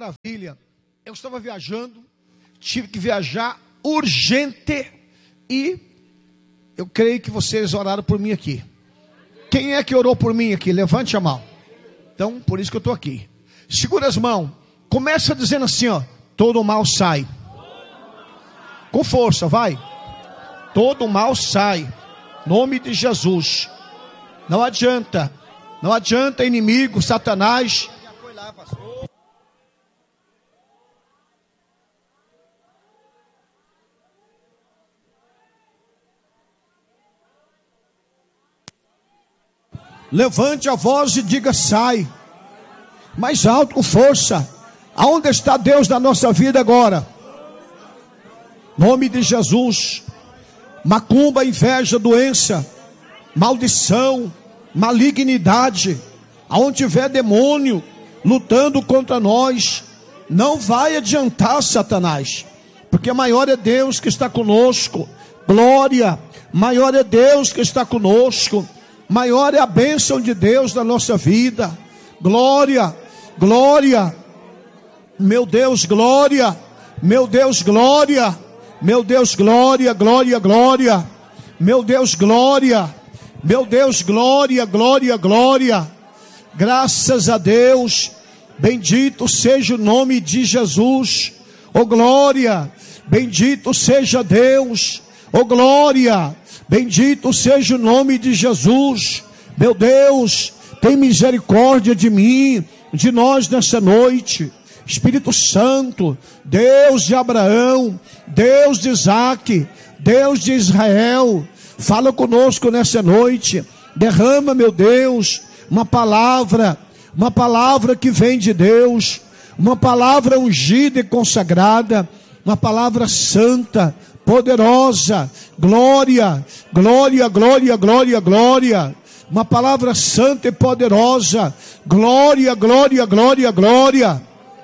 maravilha. Eu estava viajando, tive que viajar urgente e eu creio que vocês oraram por mim aqui. Quem é que orou por mim aqui? Levante a mão. Então, por isso que eu estou aqui. Segura as mãos. Começa dizendo assim, ó: todo mal sai. Com força, vai. Todo mal sai. Nome de Jesus. Não adianta. Não adianta, inimigo, Satanás. Já foi lá, pastor. Levante a voz e diga: sai. Mais alto, com força. Aonde está Deus na nossa vida agora? Nome de Jesus. Macumba, inveja, doença, maldição, malignidade, aonde tiver demônio lutando contra nós, não vai adiantar, Satanás, porque maior é Deus que está conosco. Glória. Maior é Deus que está conosco. Maior é a bênção de Deus na nossa vida. Glória, glória. Meu Deus, glória. Meu Deus, glória. Meu Deus, glória, glória, glória. Meu Deus, glória. Meu Deus, glória, glória, glória. Graças a Deus. Bendito seja o nome de Jesus. Oh glória. Bendito seja Deus. Oh glória. Bendito seja o nome de Jesus. Meu Deus, tem misericórdia de mim, de nós nessa noite. Espírito Santo, Deus de Abraão, Deus de Isaac, Deus de Israel, fala conosco nessa noite. Derrama, meu Deus, uma palavra que vem de Deus, uma palavra ungida e consagrada, uma palavra santa, poderosa. Glória, glória, glória, glória, glória. Uma palavra santa e poderosa. Glória, glória, glória, glória.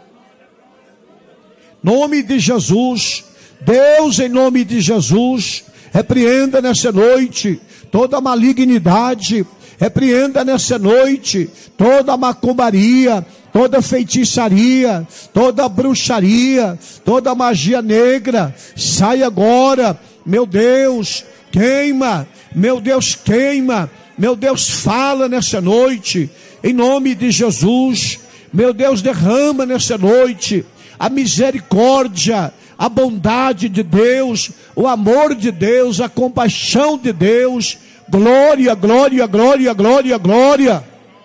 Nome de Jesus. Deus, em nome de Jesus, repreenda nessa noite toda malignidade. Repreenda nessa noite toda macumbaria, toda feitiçaria, toda bruxaria, toda magia negra. Sai agora, meu Deus, queima, meu Deus, queima, meu Deus, fala nessa noite, em nome de Jesus. Meu Deus, derrama nessa noite a misericórdia, a bondade de Deus, o amor de Deus, a compaixão de Deus. Glória, glória, glória, glória, glória.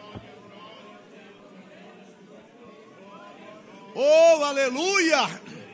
Oh, aleluia.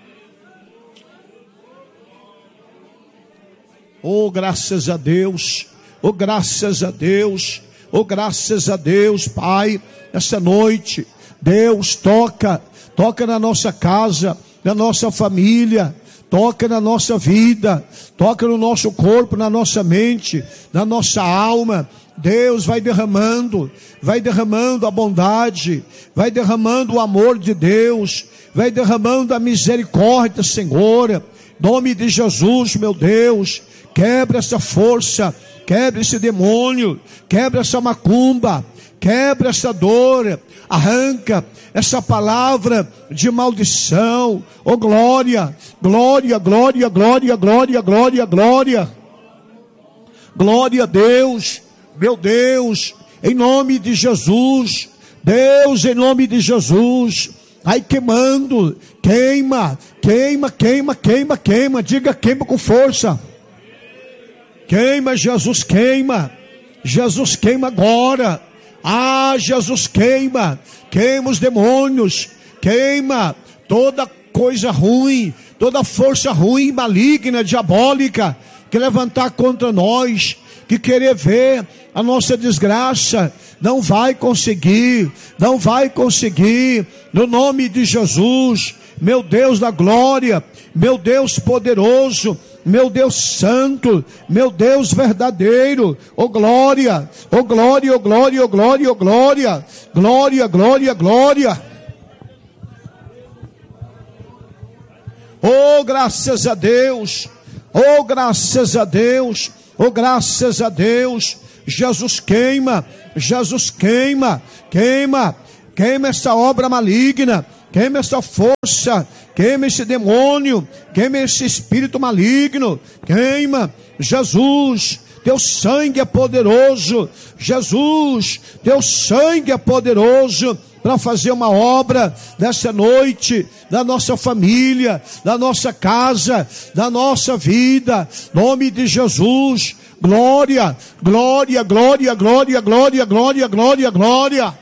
Oh, graças a Deus. Oh, graças a Deus. Oh, graças a Deus, Pai. Essa noite, Deus, toca na nossa casa, na nossa família, toca na nossa vida, toca no nosso corpo, na nossa mente, na nossa alma. Deus, vai derramando a bondade, vai derramando o amor de Deus, vai derramando a misericórdia, Senhor. Em nome de Jesus, meu Deus, quebra essa força, quebra esse demônio, quebra essa macumba, quebra essa dor, arranca essa palavra de maldição. Oh glória, glória, glória, glória, glória, glória, glória. Glória a Deus, meu Deus, em nome de Jesus. Deus, em nome de Jesus. Ai, queimando, queima, queima, queima, queima, queima. Diga: queima com força. Queima, Jesus, queima. Jesus, queima agora. Ah, Jesus, queima. Queima os demônios. Queima toda coisa ruim, toda força ruim, maligna, diabólica, que levantar contra nós, que querer ver a nossa desgraça. Não vai conseguir, não vai conseguir. No nome de Jesus, meu Deus da glória, meu Deus poderoso, meu Deus santo, meu Deus verdadeiro. Oh glória, oh glória, oh glória, oh glória, oh glória. Glória, glória, glória. Oh graças a Deus, oh graças a Deus, oh graças a Deus. Jesus, queima, Jesus, queima, queima, queima essa obra maligna, queima essa força, queima esse demônio, queima esse espírito maligno, queima, Jesus, teu sangue é poderoso, Jesus, teu sangue é poderoso, para fazer uma obra dessa noite, da nossa família, da nossa casa, da nossa vida, nome de Jesus, glória, glória, glória, glória, glória, glória, glória, glória.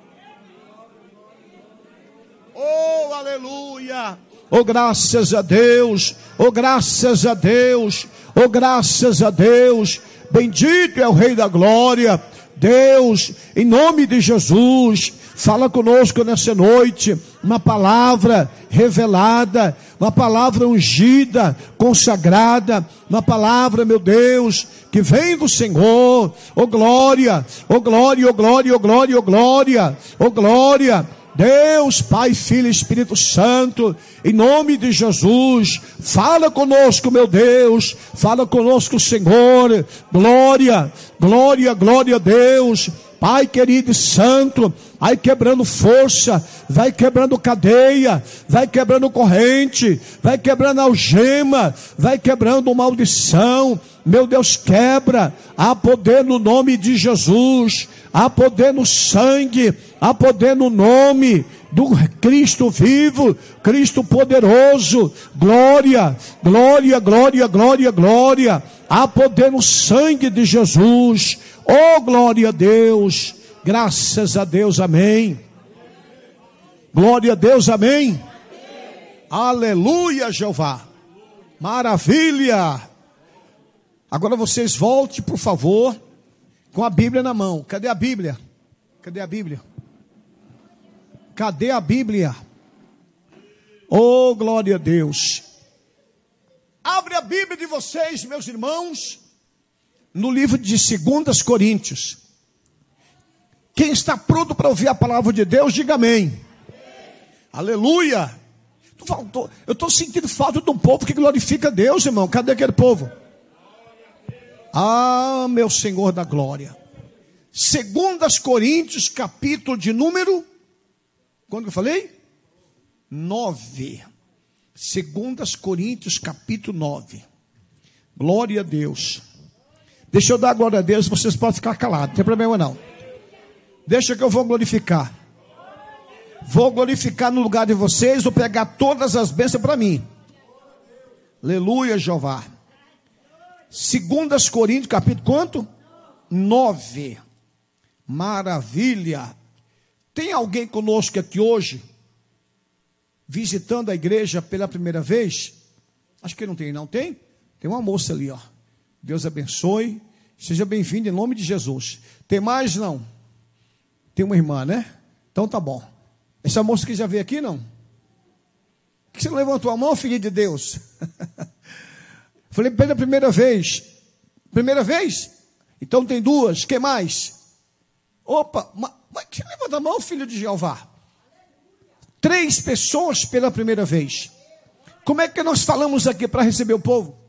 Oh, aleluia, oh, graças a Deus, oh, graças a Deus, oh, graças a Deus, bendito é o Rei da Glória. Deus, em nome de Jesus, fala conosco nessa noite, uma palavra revelada, uma palavra ungida, consagrada, uma palavra, meu Deus, que vem do Senhor. Oh glória, oh glória, oh glória, oh glória, oh glória, oh glória. Deus, Pai, Filho e Espírito Santo, em nome de Jesus, fala conosco, meu Deus, fala conosco, Senhor, glória, glória, glória a Deus, Pai querido e santo, vai quebrando força, vai quebrando cadeia, vai quebrando corrente, vai quebrando algema, vai quebrando maldição, meu Deus, quebra, há poder no nome de Jesus, há poder no sangue, há poder no nome do Cristo vivo, Cristo poderoso, glória, glória, glória, glória, glória, há poder no sangue de Jesus, oh glória a Deus, graças a Deus, amém, glória a Deus, amém, aleluia, Jeová, maravilha. Agora vocês voltem, por favor, com a Bíblia na mão. Cadê a Bíblia? Cadê a Bíblia? Cadê a Bíblia? Oh, glória a Deus. Abre a Bíblia de vocês, meus irmãos, no livro de 2 Coríntios. Quem está pronto para ouvir a palavra de Deus, diga amém. Aleluia. Eu estou sentindo falta de um povo que glorifica Deus, irmão. Cadê aquele povo? Ah, meu Senhor da glória. 2 Coríntios, capítulo de número, quando que eu falei? 9. 2 Coríntios, capítulo 9. Glória a Deus. Deixa eu dar glória a Deus, vocês podem ficar calados, não tem problema não. Deixa que eu vou glorificar. Vou glorificar no lugar de vocês, vou pegar todas as bênçãos para mim. Aleluia, Jeová. 2 Coríntios, capítulo quanto? 9. Maravilha. Tem alguém conosco aqui hoje, visitando a igreja pela primeira vez? Acho que não tem, não tem? Tem uma moça ali, ó. Deus abençoe. Seja bem-vindo em nome de Jesus. Tem mais, não? Tem uma irmã, né? Então tá bom. Essa moça que já veio aqui, não? Por que você não levantou a mão, filha de Deus? Falei pela primeira vez. Primeira vez? Então tem duas. Quem mais? Opa, mas que levanta a mão, filho de Jeová? 3 pessoas pela primeira vez. Como é que nós falamos aqui para receber o povo?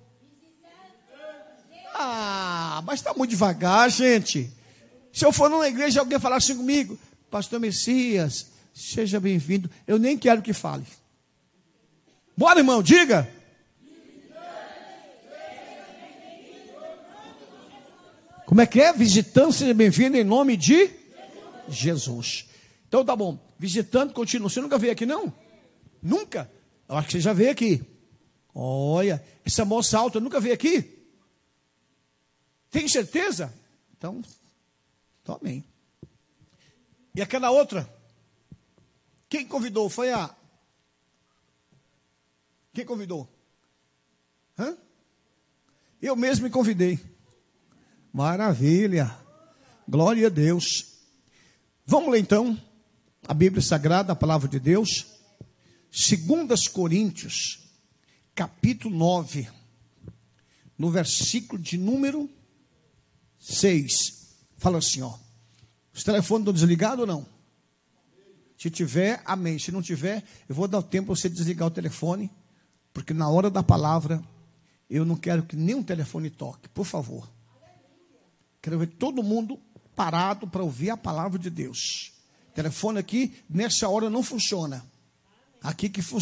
Ah, mas está muito devagar, gente. Se eu for numa igreja e alguém falar assim comigo, Pastor Messias, seja bem-vindo. Eu nem quero que fale. Bora, irmão, diga. Como é que é? Visitante, seja bem-vindo em nome de Jesus. Então tá bom. Visitante, continua. Você nunca veio aqui, não? Nunca? Eu acho que você já veio aqui. Olha, essa moça alta nunca veio aqui? Tem certeza? Então amém. E aquela outra? Quem convidou? Foi a... Quem convidou? Hã? Eu mesmo me convidei. Maravilha. Glória a Deus. Vamos ler então a Bíblia Sagrada, a palavra de Deus. 2 Coríntios, capítulo 9, no versículo de número 6. Fala assim, ó. Os telefones estão desligados ou não? Se tiver, amém. Se não tiver, eu vou dar o tempo para você desligar o telefone, porque na hora da palavra, eu não quero que nenhum telefone toque, por favor. Quero ver todo mundo parado para ouvir a palavra de Deus. O telefone aqui, nessa hora, não funciona. Aqui que